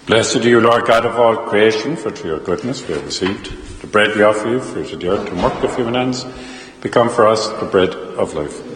Blessed are you, Lord God of all creation, for through your goodness we have received the bread we offer you, fruit of the earth and work of human hands, become for us the bread of life.